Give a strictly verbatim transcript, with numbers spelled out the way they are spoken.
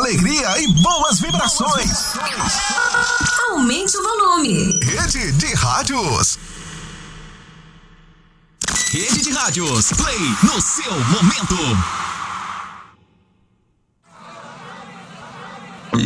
alegria e boas vibrações. Aumente o volume. Rede de Rádios. Rede de Rádios. Play no seu momento.